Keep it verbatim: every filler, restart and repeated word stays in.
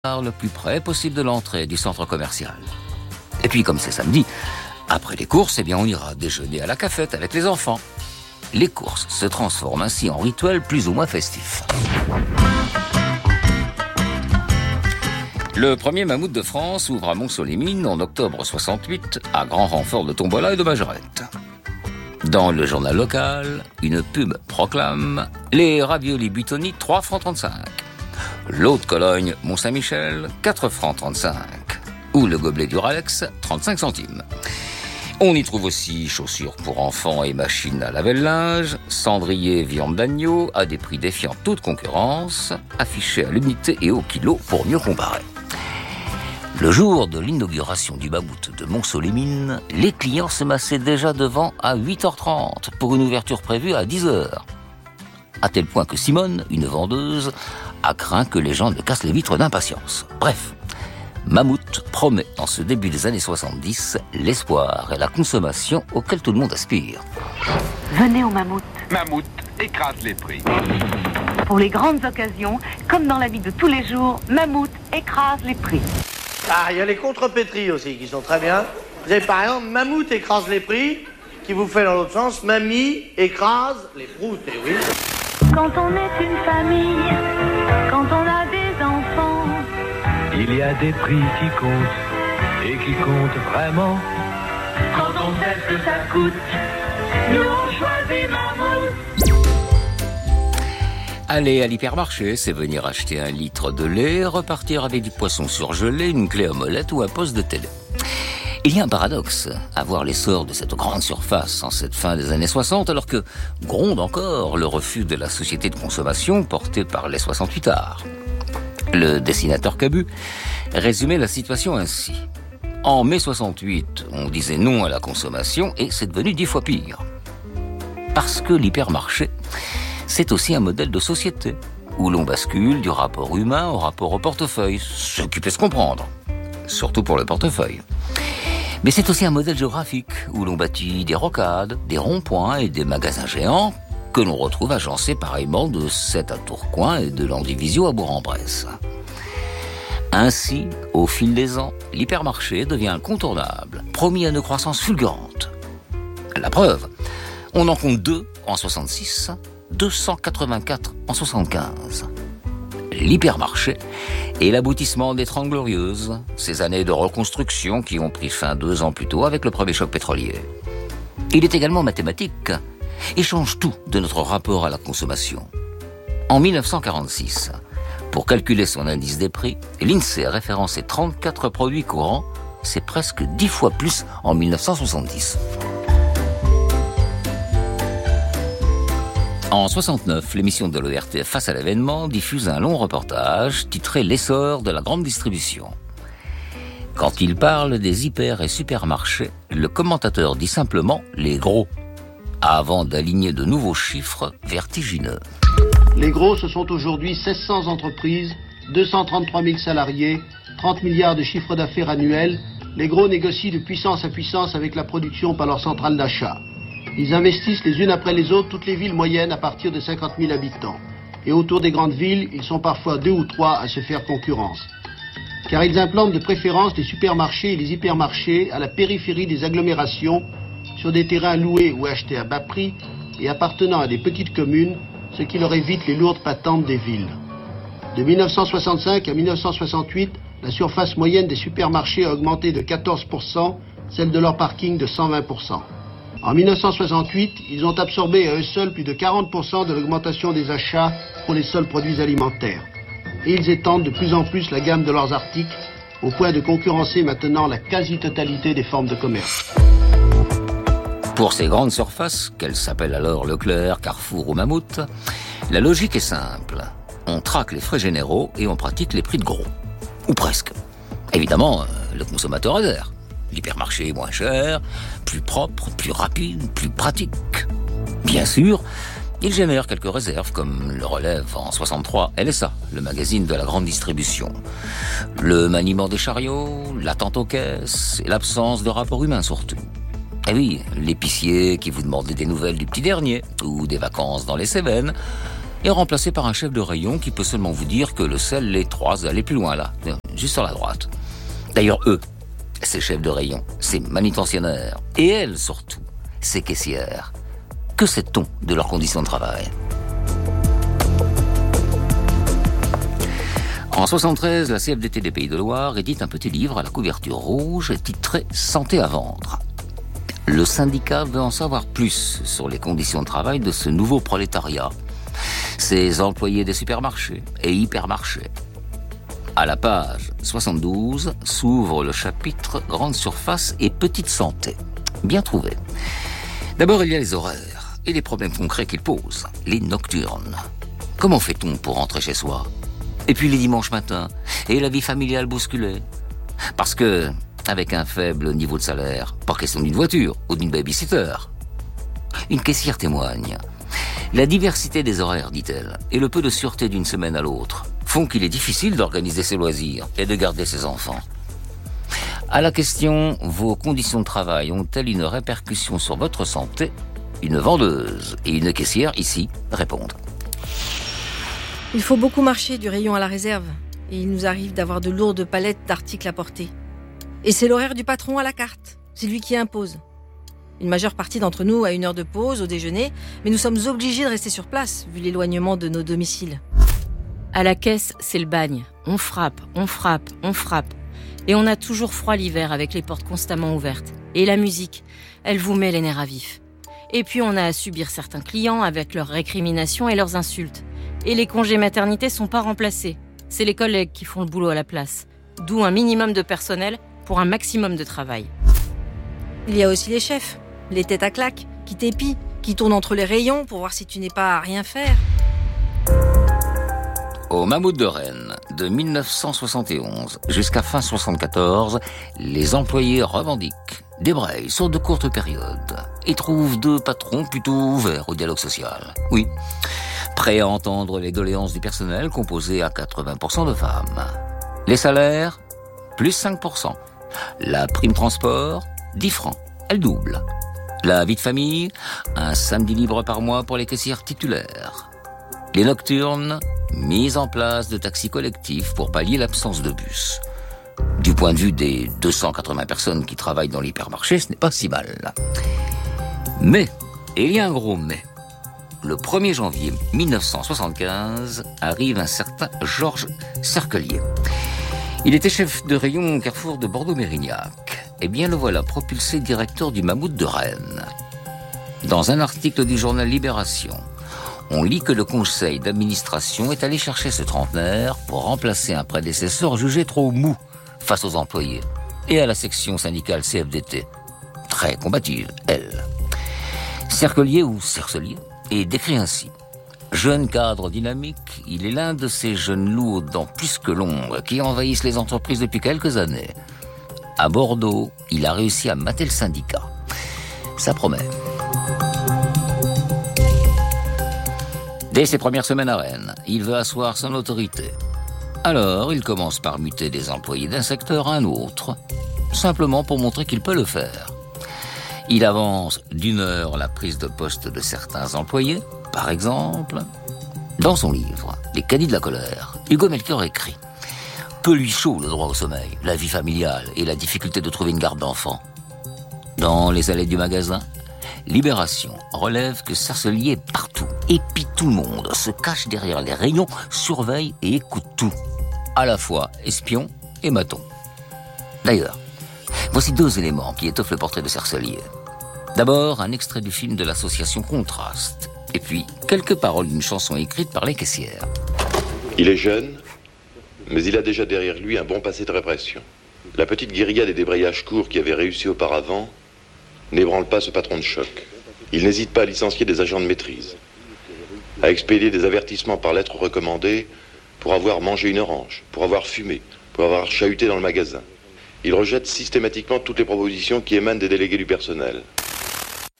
le plus près possible de l'entrée du centre commercial. Et puis, comme c'est samedi, après les courses, eh bien, on ira déjeuner à la cafette avec les enfants. Les courses se transforment ainsi en rituel plus ou moins festif. Le premier mammouth de France ouvre à Montceau-les-Mines en octobre soixante-huit, à grand renfort de tombola et de majorette. Dans le journal local, une pub proclame « Les raviolis Buitoni, trois francs trente-cinq ». L'eau de Cologne Mont-Saint-Michel, quatre francs trente-cinq. Ou le gobelet du Ralex, trente-cinq centimes. On y trouve aussi chaussures pour enfants et machines à laver le linge, cendrier viande d'agneau à des prix défiant toute concurrence, affichés à l'unité et au kilo pour mieux comparer. Le jour de l'inauguration du mammouth de Montceau-les-Mines, les clients se massaient déjà devant à huit heures trente pour une ouverture prévue à dix heures. À tel point que Simone, une vendeuse, a craint que les gens ne cassent les vitres d'impatience. Bref, Mammouth promet en ce début des années soixante-dix l'espoir et la consommation auquel tout le monde aspire. Venez au Mammouth. Mammouth écrase les prix. Pour les grandes occasions, comme dans la vie de tous les jours, Mammouth écrase les prix. Ah, il y a les contrepétries aussi qui sont très bien. Vous avez par exemple Mammouth écrase les prix, qui vous fait dans l'autre sens, Mamie écrase les proutes, et oui. Quand on est une famille, quand on a des enfants, il y a des prix qui comptent et qui comptent vraiment. Quand on sait ce que ça coûte, nous on choisit Mammouth. Aller à l'hypermarché, c'est venir acheter un litre de lait, repartir avec du poisson surgelé, une clé à molette ou un poste de télé. Il y a un paradoxe à voir l'essor de cette grande surface en cette fin des années soixante, alors que gronde encore le refus de la société de consommation portée par les soixante-huitards. Le dessinateur Cabu résumait la situation ainsi. En mai soixante-huit, on disait non à la consommation et c'est devenu dix fois pire. Parce que l'hypermarché, c'est aussi un modèle de société, où l'on bascule du rapport humain au rapport au portefeuille, ce qui peut se comprendre, surtout pour le portefeuille. Mais c'est aussi un modèle géographique, où l'on bâtit des rocades, des ronds-points et des magasins géants, que l'on retrouve agencés pareillement de Sète à Tourcoing et de Landivisio à Bourg-en-Bresse. Ainsi, au fil des ans, l'hypermarché devient incontournable, promis à une croissance fulgurante. La preuve, on en compte deux en soixante-six, deux cent quatre-vingt-quatre en soixante-quinze. L'hypermarché est l'aboutissement des Trente Glorieuses, ces années de reconstruction qui ont pris fin deux ans plus tôt avec le premier choc pétrolier. Il est également mathématique et change tout de notre rapport à la consommation. En mille neuf cent quarante-six, pour calculer son indice des prix, l'INSEE a référencé trente-quatre produits courants, c'est presque dix fois plus en mille neuf cent soixante-dix. En soixante-neuf, l'émission de l'O R T F Face à l'événement diffuse un long reportage titré « L'essor de la grande distribution ». Quand il parle des hyper et supermarchés, le commentateur dit simplement « les gros », avant d'aligner de nouveaux chiffres vertigineux. Les gros, ce sont aujourd'hui seize cents entreprises, deux cent trente-trois mille salariés, trente milliards de chiffre d'affaires annuel. Les gros négocient de puissance à puissance avec la production par leur centrale d'achat. Ils investissent les unes après les autres toutes les villes moyennes à partir de cinquante mille habitants. Et autour des grandes villes, ils sont parfois deux ou trois à se faire concurrence. Car ils implantent de préférence les supermarchés et les hypermarchés à la périphérie des agglomérations, sur des terrains loués ou achetés à bas prix et appartenant à des petites communes, ce qui leur évite les lourdes patentes des villes. De mille neuf cent soixante-cinq à mille neuf cent soixante-huit, la surface moyenne des supermarchés a augmenté de quatorze pour cent, celle de leur parking de cent vingt pour cent. En mille neuf cent soixante-huit, ils ont absorbé à eux seuls plus de quarante pour cent de l'augmentation des achats pour les seuls produits alimentaires. Et ils étendent de plus en plus la gamme de leurs articles, au point de concurrencer maintenant la quasi-totalité des formes de commerce. Pour ces grandes surfaces, qu'elles s'appellent alors Leclerc, Carrefour ou Mammouth, la logique est simple. On traque les frais généraux et on pratique les prix de gros. Ou presque. Évidemment, le consommateur adhère. L'hypermarché est moins cher, plus propre, plus rapide, plus pratique. Bien sûr, il génère quelques réserves, comme le relève en soixante-trois L S A, le magazine de la grande distribution. Le maniement des chariots, l'attente aux caisses et l'absence de rapport humain surtout. Et oui, l'épicier qui vous demandait des nouvelles du petit dernier, ou des vacances dans les Cévennes, est remplacé par un chef de rayon qui peut seulement vous dire que le sel, les trois, allez plus loin là, juste sur la droite. D'ailleurs, eux, ces chefs de rayon, ces manutentionnaires, et elles surtout, ces caissières, que sait-on de leurs conditions de travail ? En soixante-treize, la C F D T des Pays de Loire édite un petit livre à la couverture rouge titré « Santé à vendre ». Le syndicat veut en savoir plus sur les conditions de travail de ce nouveau prolétariat, ces employés des supermarchés et hypermarchés. À la page soixante-douze s'ouvre le chapitre « Grande surface et petite santé ». Bien trouvé. D'abord, il y a les horaires et les problèmes concrets qu'ils posent, les nocturnes. Comment fait-on pour rentrer chez soi ? Et puis les dimanches matins, et la vie familiale bousculée. Parce que, avec un faible niveau de salaire, pas question d'une voiture ou d'une babysitter. Une caissière témoigne. La diversité des horaires, dit-elle, et le peu de sûreté d'une semaine à l'autre font qu'il est difficile d'organiser ses loisirs et de garder ses enfants. À la question « Vos conditions de travail ont-elles une répercussion sur votre santé ?», une vendeuse et une caissière ici répondent. Il faut beaucoup marcher du rayon à la réserve et il nous arrive d'avoir de lourdes palettes d'articles à porter. Et c'est l'horaire du patron à la carte, c'est lui qui impose. Une majeure partie d'entre nous a une heure de pause au déjeuner, mais nous sommes obligés de rester sur place vu l'éloignement de nos domiciles. À la caisse, c'est le bagne. On frappe, on frappe, on frappe. Et on a toujours froid l'hiver avec les portes constamment ouvertes. Et la musique, elle vous met les nerfs à vif. Et puis on a à subir certains clients avec leurs récriminations et leurs insultes. Et les congés maternité sont pas remplacés. C'est les collègues qui font le boulot à la place. D'où un minimum de personnel pour un maximum de travail. Il y a aussi les chefs, les têtes à claques, qui t'épient, qui tournent entre les rayons pour voir si tu n'es pas à rien faire. Au Mammouth de Rennes, de mille neuf cent soixante et onze jusqu'à fin soixante-quatorze, les employés revendiquent, débrayent sur de courtes périodes et trouvent deux patrons plutôt ouverts au dialogue social. Oui, prêts à entendre les doléances du personnel composé à quatre-vingts pour cent de femmes. Les salaires, plus cinq pour cent. La prime transport, dix francs, elle double. La vie de famille, un samedi libre par mois pour les caissières titulaires. Les nocturnes, mise en place de taxis collectifs pour pallier l'absence de bus. Du point de vue des deux cent quatre-vingts personnes qui travaillent dans l'hypermarché, ce n'est pas si mal. Mais, et il y a un gros mais, le premier janvier mille neuf cent soixante-quinze arrive un certain Georges Cerquelier. Il était chef de rayon au carrefour de Bordeaux-Mérignac. Eh bien, le voilà propulsé directeur du Mammouth de Rennes. Dans un article du journal Libération, on lit que le conseil d'administration est allé chercher ce trentenaire pour remplacer un prédécesseur jugé trop mou face aux employés et à la section syndicale C F D T. Très combative, elle. Cerquelier ou Cercelier est décrit ainsi. Jeune cadre dynamique, il est l'un de ces jeunes loups aux dents plus que longues qui envahissent les entreprises depuis quelques années. À Bordeaux, il a réussi à mater le syndicat. Ça promet. Dès ses premières semaines à Rennes, il veut asseoir son autorité. Alors, il commence par muter des employés d'un secteur à un autre, simplement pour montrer qu'il peut le faire. Il avance d'une heure la prise de poste de certains employés, par exemple. Dans son livre, Les caddies de la colère, Hugo Melchior écrit « Peu lui chaud le droit au sommeil, la vie familiale et la difficulté de trouver une garde d'enfants. » Dans les allées du magasin, Libération relève que Cercelier est partout, épie tout le monde, se cache derrière les rayons, surveille et écoute tout. À la fois espion et maton. D'ailleurs, voici deux éléments qui étoffent le portrait de Cercelier. D'abord, un extrait du film de l'association Contraste. Et puis, quelques paroles d'une chanson écrite par les caissières. Il est jeune, mais il a déjà derrière lui un bon passé de répression. La petite guérilla des débrayages courts qui avait réussi auparavant n'ébranle pas ce patron de choc. Il n'hésite pas à licencier des agents de maîtrise, à expédier des avertissements par lettre recommandée pour avoir mangé une orange, pour avoir fumé, pour avoir chahuté dans le magasin. Il rejette systématiquement toutes les propositions qui émanent des délégués du personnel.